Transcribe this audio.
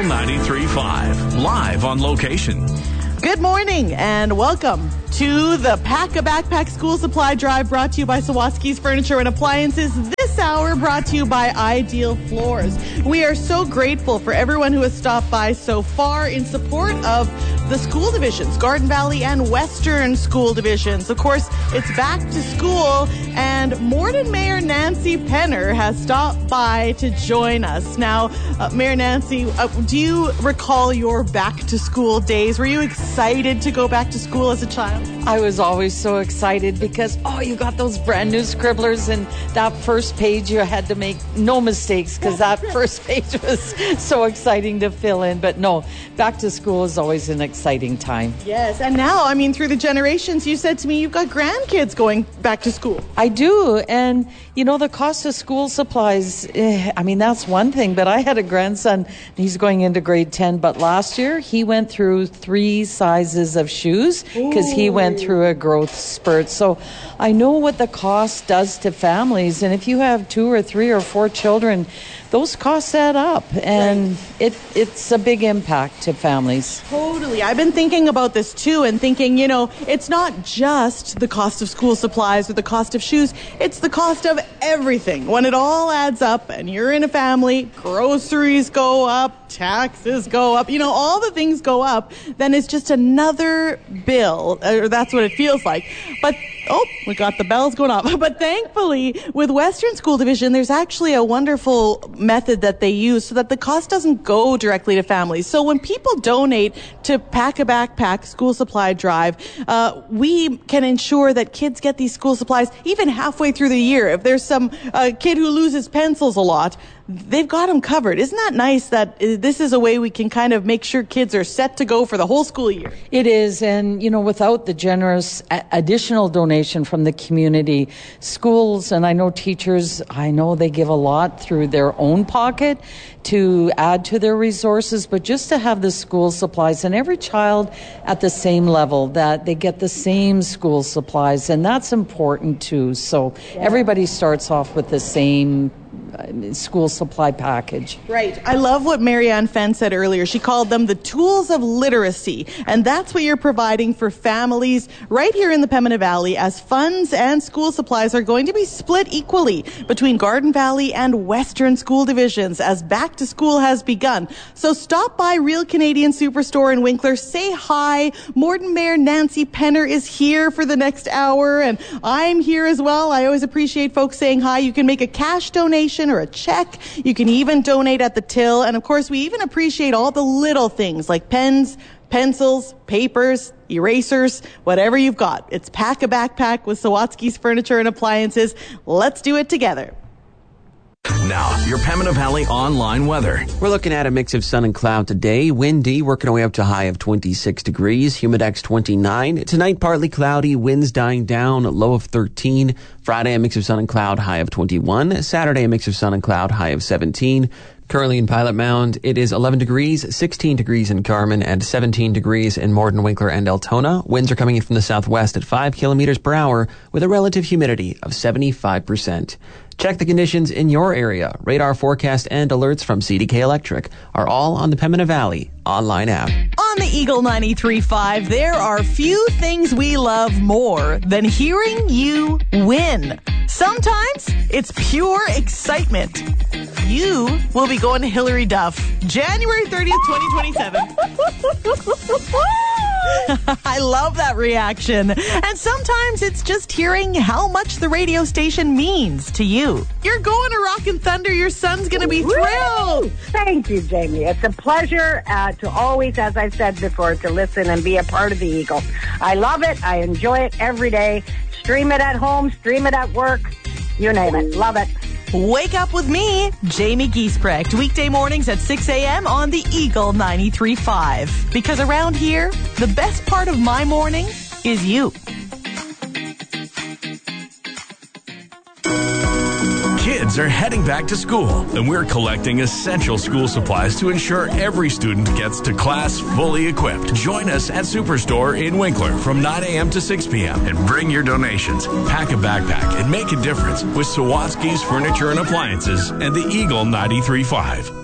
Eagle 93.5, live on location. Good morning and welcome to the Pack a Backpack School Supply Drive, brought to you by Sawatsky's Furniture and Appliances. This hour brought to you by Ideal Floors. We are so grateful for everyone who has stopped by so far in support of the school divisions, Garden Valley and Western school divisions. Of course, it's back to school, and Morden Mayor Nancy Penner has stopped by to join us. Now, Mayor Nancy, do you recall your back to school days? Were you excited to go back to school as a child? I was always so excited because, you got those brand new scribblers, and that first page you had to make no mistakes because that first page was so exciting to fill in. But no, back to school is always an exciting time. Yes, and now, through the generations, you said to me you've got grandkids going back to school. I do, and the cost of school supplies, that's one thing, but I had a grandson, he's going into grade 10, but last year he went through 3 sizes of shoes because he went through a growth spurt. So I know what the cost does to families, and if you have 2 or 3 or 4 children, those costs add up, and it's a big impact to families. Totally. I've been thinking about this too, and thinking, it's not just the cost of school supplies or the cost of shoes, it's the cost of everything. When it all adds up and you're in a family, groceries go up, taxes go up, all the things go up, then it's just another bill, or that's what it feels like. But we got the bells going off. But thankfully, with Western School Division, there's actually a wonderful method that they use so that the cost doesn't go directly to families. So when people donate to Pack a Backpack School Supply Drive, we can ensure that kids get these school supplies even halfway through the year. If there's some kid who loses pencils a lot, they've got them covered. Isn't that nice that this is a way we can kind of make sure kids are set to go for the whole school year? It is, and without the generous additional donation from the community, schools, and I know teachers, they give a lot through their own pocket to add to their resources, but just to have the school supplies and every child at the same level, that they get the same school supplies, and that's important too. So everybody starts off with the same school supply package. Right. I love what Marianne Fenn said earlier. She called them the tools of literacy. And that's what you're providing for families right here in the Pembina Valley, as funds and school supplies are going to be split equally between Garden Valley and Western school divisions as back to school has begun. So stop by Real Canadian Superstore in Winkler. Say hi. Morden Mayor Nancy Penner is here for the next hour, and I'm here as well. I always appreciate folks saying hi. You can make a cash donation or a check. You can even donate at the till. And of course, we even appreciate all the little things like pens, pencils, papers, erasers, whatever you've got. It's Pack a Backpack with Sawatsky's Furniture and Appliances. Let's do it together. Now, your Pembina Valley online weather. We're looking at a mix of sun and cloud today. Windy, working our way up to a high of 26 degrees. Humidex 29. Tonight, partly cloudy, winds dying down, low of 13. Friday, a mix of sun and cloud, high of 21. Saturday, a mix of sun and cloud, high of 17. Currently in Pilot Mound, it is 11 degrees, 16 degrees in Carman, and 17 degrees in Morden, Winkler, and Altona. Winds are coming in from the southwest at 5 kilometers per hour with a relative humidity of 75%. Check the conditions in your area. Radar forecast and alerts from CDK Electric are all on the Pembina Valley online app. On the Eagle 93.5, there are few things we love more than hearing you win. Sometimes it's pure excitement. You will be going to Hillary Duff January 30th, 2027. I love that reaction. And sometimes it's just hearing how much the radio station means to you. You're going to Rockin' Thunder. Your son's going to be thrilled. Thank you, Jamie. It's a pleasure to always, as I've said before, to listen and be a part of the Eagle. I love it. I enjoy it every day. Stream it at home, stream it at work, you name it. Love it. Wake up with me, Jamie Giesbrecht, weekday mornings at 6 a.m. on the Eagle 93.5. Because around here, the best part of my morning is you. Kids are heading back to school, and we're collecting essential school supplies to ensure every student gets to class fully equipped. Join us at Superstore in Winkler from 9 a.m. to 6 p.m. and bring your donations. Pack a backpack and make a difference with Sawatsky's Furniture and Appliances and the Eagle 93.5.